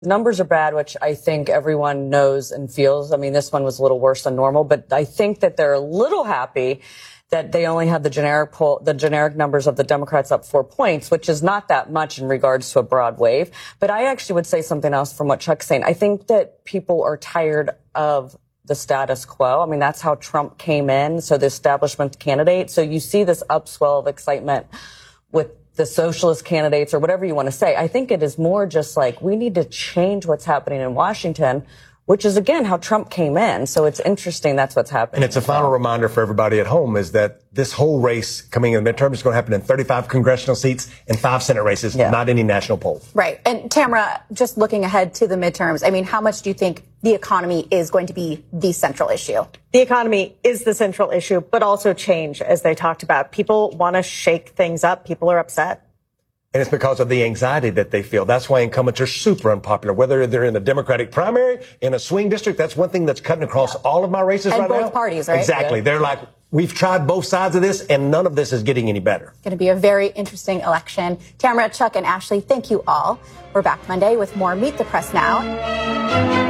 Numbers are bad, which I think everyone knows and feels. I mean, this one was a little worse than normal, but I think that they're a little happy that they only had the generic numbers of the Democrats up 4 points, which is not that much in regards to a broad wave. But I actually would say something else from what Chuck's saying. I think that people are tired of the status quo. I mean, that's how Trump came in. So the establishment candidate. So you see this upswell of excitement with the socialist candidates or whatever you want to say. I think it is more just like we need to change what's happening in Washington, which is, again, how Trump came in. So it's interesting that's what's happening. And it's a final reminder for everybody at home is that this whole race coming in the midterm is going to happen in 35 congressional seats and 5 Senate races, not any national poll. Right. And Tamara, just looking ahead to the midterms, I mean, how much do you think the economy is going to be the central issue? The economy is the central issue, but also change, as they talked about. People want to shake things up. People are upset. And it's because of the anxiety that they feel. That's why incumbents are super unpopular, whether they're in the Democratic primary, in a swing district. That's one thing that's cutting across all of my races right now. And both parties, right? Exactly. Yeah. They're like, we've tried both sides of this, and none of this is getting any better. It's going to be a very interesting election. Tamara, Chuck, and Ashley, thank you all. We're back Monday with more Meet the Press Now.